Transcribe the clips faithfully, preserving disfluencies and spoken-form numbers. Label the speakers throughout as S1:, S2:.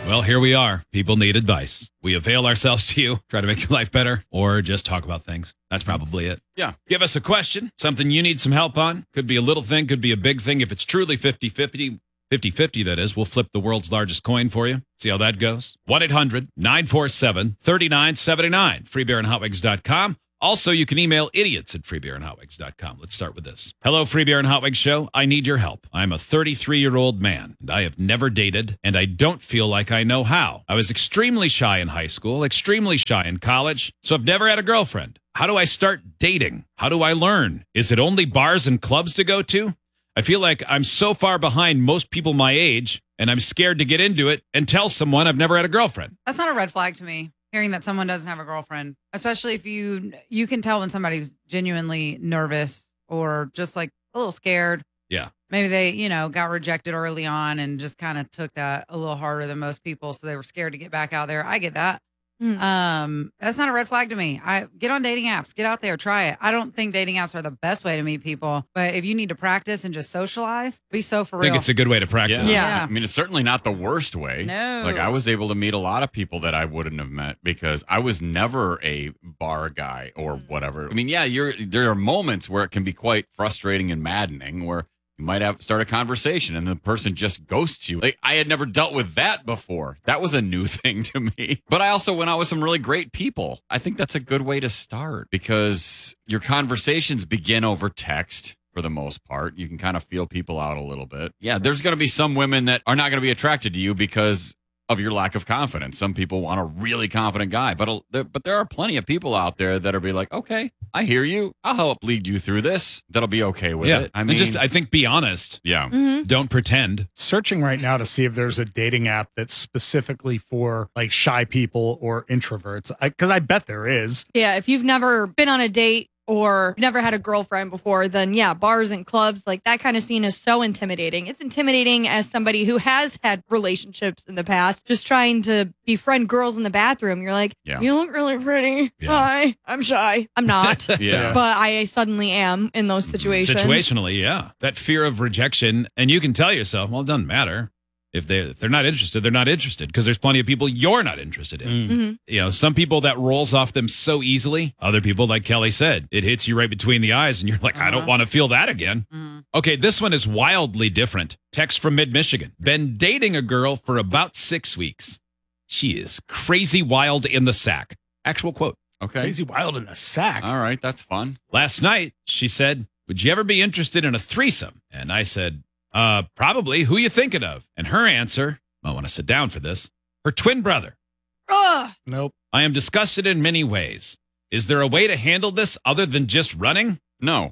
S1: Well, here we are. People need advice. We avail ourselves to you, try to make your life better, or just talk about things. That's probably it.
S2: Yeah.
S1: Give us a question, something you need some help on. Could be a little thing, could be a big thing. If it's truly fifty-fifty, fifty-fifty, that is, we'll flip the world's largest coin for you. See how that goes. one eight hundred nine four seven three nine seven nine. free beer and hot wigs dot com. Also, you can email idiots at free beer and hot wigs dot com. Let's start with this. Hello, Free Beer and Hot Wigs Show. I need your help. I'm a thirty-three-year-old man, and I have never dated, and I don't feel like I know how. I was extremely shy in high school, extremely shy in college, so I've never had a girlfriend. How do I start dating? How do I learn? Is it only bars and clubs to go to? I feel like I'm so far behind most people my age, and I'm scared to get into it and tell someone I've never had a girlfriend.
S3: That's not a red flag to me. Hearing that someone doesn't have a girlfriend, especially if you you can tell when somebody's genuinely nervous or just like a little scared.
S1: Yeah.
S3: Maybe they, you know, got rejected early on and just kind of took that a little harder than most people. So they were scared to get back out there. I get that.
S4: Mm.
S3: Um, that's not a red flag to me. I get on dating apps, get out there, try it. I don't think dating apps are the best way to meet people, but if you need to practice and just socialize, be so for
S1: I
S3: real.
S1: think it's a good way to practice.
S2: Yeah.
S3: Yeah.
S2: I mean, it's certainly not the worst way.
S3: No.
S2: Like, I was able to meet a lot of people that I wouldn't have met because I was never a bar guy or whatever. I mean, yeah, you're there are moments where it can be quite frustrating and maddening where you might have start a conversation and the person just ghosts you. Like, I had never dealt with that before. That was a new thing to me. But I also went out with some really great people. I think that's a good way to start because your conversations begin over text. For the most part, you can kind of feel people out a little bit. Yeah, there's going to be some women that are not going to be attracted to you because of your lack of confidence. Some people want a really confident guy, but but there are plenty of people out there that'll be like, okay, I hear you. I'll help lead you through this. That'll be okay with
S1: Yeah.
S2: it. I
S1: And
S2: mean,
S1: just, I think, be honest.
S2: yeah.
S4: Mm-hmm.
S1: Don't pretend.
S5: Searching right now to see if there's a dating app that's specifically for like shy people or introverts. Because I, I bet there is.
S4: Yeah, if you've never been on a date or never had a girlfriend before, then yeah, bars and clubs, like that kind of scene is so intimidating. It's intimidating as somebody who has had relationships in the past, just trying to befriend girls in the bathroom. You're like,
S2: Yeah.
S4: you look really pretty.
S1: Yeah.
S4: Hi, I'm shy. I'm not.
S2: Yeah.
S4: But I suddenly am in those situations.
S1: Situationally, yeah. That fear of rejection. And you can tell yourself, well, it doesn't matter. If they if they're not interested, they're not interested because there's plenty of people you're not interested in.
S4: Mhm.
S1: You know, some people that rolls off them so easily. Other people, like Kelly said, it hits you right between the eyes and you're like, I don't
S3: Uh-huh.
S1: want to feel that again.
S3: Mhm.
S1: Okay, this one is wildly different. Text from mid-Michigan. Been dating a girl for about six weeks. She is crazy wild in the sack. Actual quote.
S2: Okay.
S5: Crazy wild in a sack.
S2: All right. That's fun.
S1: Last night, she said, would you ever be interested in a threesome? And I said, uh, probably. Who you thinking of? And her answer, I want to sit down for this, her twin brother.
S4: Ugh.
S5: Nope.
S1: I am disgusted in many ways. Is there a way to handle this other than just running?
S2: No.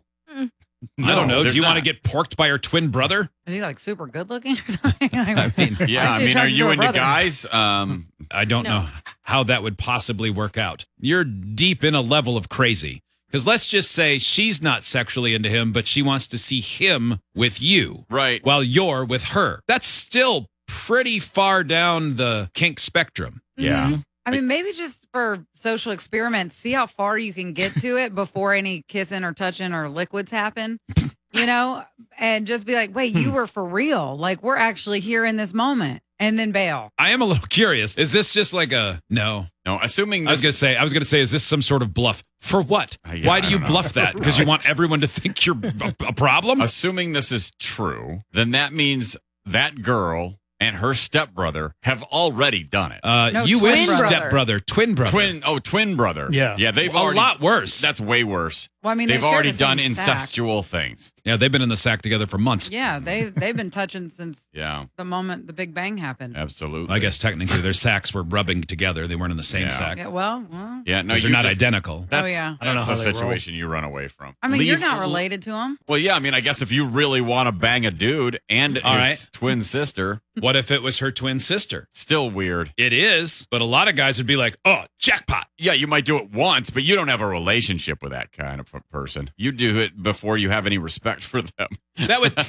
S1: I don't know. Do
S2: there's
S1: you want to
S2: not.
S1: get porked by her twin brother?
S3: Is he like super good looking or something? Like,
S1: I mean,
S2: Yeah. I
S3: Why is she
S2: mean, are
S3: attracted to
S2: you
S3: her
S2: into
S3: brother?
S2: guys? Um,
S1: I don't
S4: No.
S1: know how that would possibly work out. You're deep in a level of crazy. Because let's just say she's not sexually into him, but she wants to see him with you
S2: right.
S1: while you're with her. That's still pretty far down the kink spectrum.
S2: Yeah.
S4: Mhm.
S3: I mean, maybe just for social experiments, see how far you can get to it before any kissing or touching or liquids happen, you know, and just be like, wait, you were for real. Like, we're actually here in this moment. And then bail.
S1: I am a little curious. Is this just like a no?
S2: No. Assuming
S1: I was
S2: this,
S1: gonna say. I was gonna say. Is this some sort of bluff? For what?
S2: Uh, yeah,
S1: Why
S2: I
S1: do you
S2: don't know.
S1: bluff that? Because you want everyone to think you're a, a problem?
S2: assuming this is true, then that means that girl and her stepbrother have already done it.
S1: Uh,
S3: No,
S1: you
S3: twin
S1: wish
S4: brother.
S1: stepbrother, twin brother,
S2: twin, oh, twin brother.
S5: Yeah.
S2: yeah. They've
S1: a
S2: already
S1: lot worse.
S2: That's way worse.
S3: Well, I mean,
S2: They've
S3: they shared
S2: already
S3: the same
S2: done
S3: sack.
S2: incestual things.
S1: Yeah, they've been in the sack together for months.
S3: Yeah, they they've been touching since
S2: Yeah,
S3: the moment the Big Bang happened.
S2: absolutely.
S1: I guess technically their sacks were rubbing together. They weren't in the same
S2: Yeah.
S1: sack.
S3: Yeah, well, well,
S2: Yeah, no,
S1: Because they're
S2: you
S1: not
S2: just-
S1: identical.
S2: That's,
S3: Oh, yeah.
S5: I don't know
S2: that's
S5: how
S2: a
S5: they roll.
S2: situation you run away from.
S3: I mean, you're
S2: Leave-
S3: not related to him.
S2: Well, yeah, I mean, I guess if you really want to bang a dude and
S1: All
S2: his
S1: right.
S2: twin sister,
S1: What if it was her twin sister?
S2: still weird.
S1: It is, but a lot of guys would be like, "Oh, jackpot!"
S2: Yeah, you might do it once, but you don't have a relationship with that kind of a person. You do it before you have any respect for them.
S1: That would,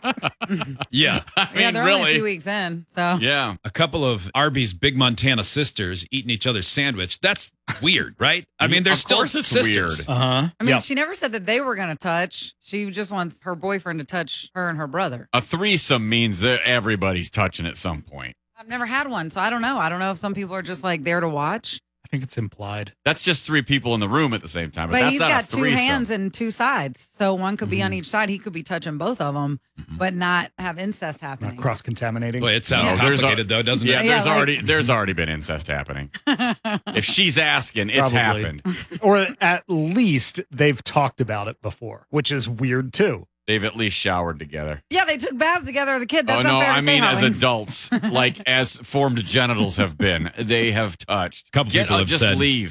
S1: yeah.
S2: I mean,
S3: yeah, they're
S2: really.
S3: only a few weeks in, so
S2: Yeah.
S1: A couple of Arby's Big Montana sisters eating each other's sandwich. That's weird, right? I mean, they're
S2: Of
S1: still
S2: course it's
S1: sisters.
S2: weird.
S5: Uh huh.
S3: I mean, she never said that they were going to touch. She just wants her boyfriend to touch her and her brother.
S2: A threesome means that everybody's touching at some point.
S3: I've never had one, so I don't know. I don't know if some people are just like there to watch.
S5: I think it's implied.
S2: That's just three people in the room at the same time. But,
S3: But
S2: that's
S3: he's
S2: not
S3: got
S2: a
S3: two
S2: threesome.
S3: hands and two sides, so one could be on
S5: Mhm.
S3: each side. He could be touching both of them, but not have incest happening.
S5: Not cross contaminating.
S1: Boy, it sounds
S2: No, there's
S1: complicated, though, doesn't
S2: Yeah,
S1: it?
S3: Yeah,
S2: there's
S3: like-
S2: already there's already been incest happening. If she's asking, it's
S5: Probably.
S2: happened.
S5: Or at least they've talked about it before, which is weird too.
S2: They've at least showered together.
S3: Yeah, they took baths together as a kid. That's
S2: oh no,
S3: unfair to
S2: I
S3: say,
S2: mean as
S3: Hollings.
S2: adults, like as formed genitals have been, they have touched.
S1: Couple
S2: Get,
S1: people
S2: uh,
S1: have
S2: just
S1: said-
S2: leave.